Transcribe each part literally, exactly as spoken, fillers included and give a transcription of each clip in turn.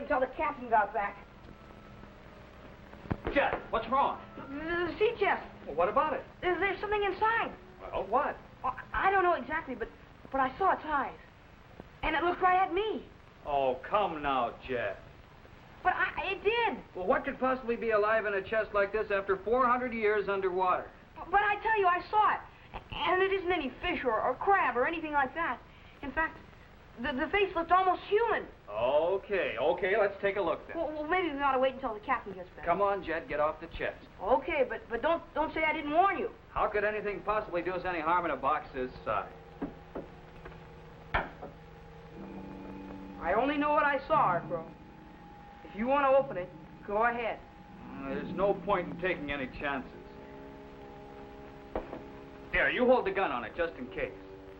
until the captain got back. Jet, what's wrong? The, the sea chest. Well, what about it? There's, there's something inside. Well, what? Oh, I don't know exactly, but, but I saw its eyes. And it looked right at me. Oh, come now, Jet. But I, it did. Well, what could possibly be alive in a chest like this after four hundred years underwater? But I tell you, I saw it. And it isn't any fish or, or crab or anything like that. In fact, the, the face looked almost human. Okay, okay, let's take a look then. Well, well, maybe we ought to wait until the captain gets back. Come on, Jet, get off the chest. Okay, but, but don't, don't say I didn't warn you. How could anything possibly do us any harm in a box this size? I only know what I saw, Artbro. If you want to open it, go ahead. Uh, there's no point in taking any chances. Here, you hold the gun on it, just in case.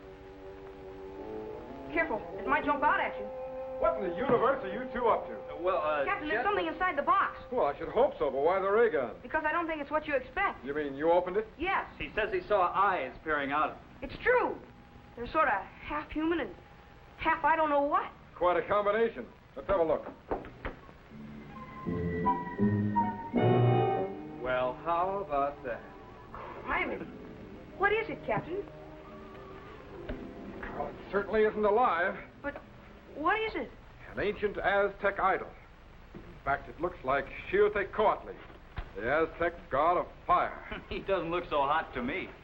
Careful, it might jump out at you. What in the universe are you two up to? Uh, well, uh, Captain, Jet, there's something inside the box. Well, I should hope so, but why the ray gun? Because I don't think it's what you expect. You mean you opened it? Yes, He says he saw eyes peering out of it. it's true. They're sort of half human and half I don't know what. Quite a combination. Let's have a look. Well, how about that? Climate. What is it, Captain? Well, it certainly isn't alive. But what is it? An ancient Aztec idol. In fact, it looks like Xiuhtecoatl, the Aztec god of fire. He doesn't look so hot to me.